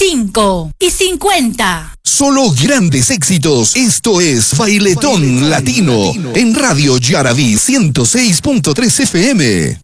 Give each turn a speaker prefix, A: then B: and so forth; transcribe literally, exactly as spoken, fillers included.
A: cinco y cincuenta.
B: Solo grandes éxitos. Esto es Bailetón, Bailetón Latino, Latino en Radio Yaraví ciento seis punto tres F M.